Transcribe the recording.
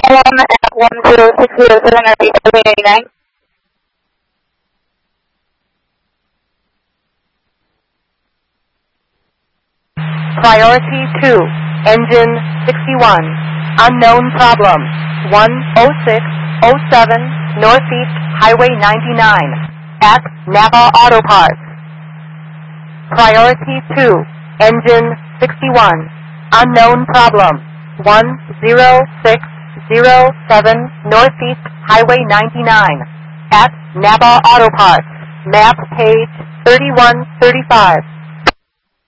1 at 10607 at 889. Priority 2, engine 61, unknown problem, 10607 Northeast Highway 99 at Napa Auto Parts. Priority 2, engine 61, unknown problem, 10607 Northeast Highway 99 at Napa Auto Parts. Map page 3135.